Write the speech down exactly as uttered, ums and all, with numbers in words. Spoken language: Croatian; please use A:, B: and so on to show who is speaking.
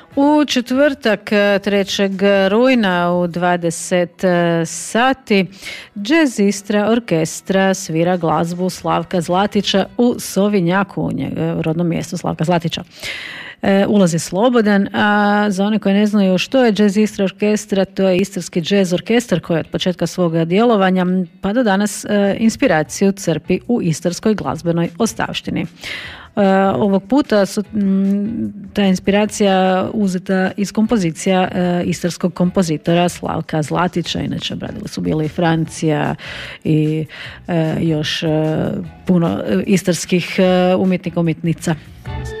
A: U četvrtak trećeg rujna u dvadeset sati Jazz Istra orkestra svira glazbu Slavka Zlatića u Sovinjaku, u rodnom mjestu Slavka Zlatića. E, ulaz je slobodan, a za one koji ne znaju što je Jazz Istra orkestra, to je istarski jazz orkestar koji od početka svoga djelovanja pa do danas e, inspiraciju crpi u istarskoj glazbenoj ostavštini. Uh, ovog puta su m, ta inspiracija uzeta iz kompozicija uh, istarskog kompozitora Slavka Zlatića. Inače obradili su bili i Francija i uh, još uh, puno uh, istarskih uh, umjetnika umjetnica.